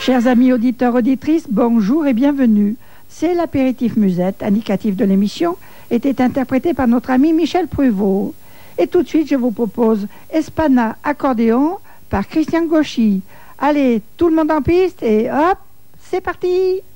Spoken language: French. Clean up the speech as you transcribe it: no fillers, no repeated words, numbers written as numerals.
Chers amis auditeurs, auditrices, bonjour et bienvenue. C'est l'apéritif musette, indicatif de l'émission, était interprété par notre ami Michel Pruvot. Et tout de suite, je vous propose Espana accordéon par Christian Gauchy. Allez, tout le monde en piste et hop, c'est parti!